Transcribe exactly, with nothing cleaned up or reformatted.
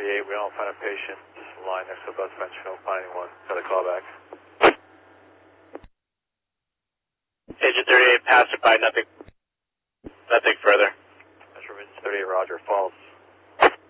thirty-eight, we don't find a patient. Just a line next to bus bench, we don't find anyone. Got a call back. Agent thirty-eight, passerby, nothing.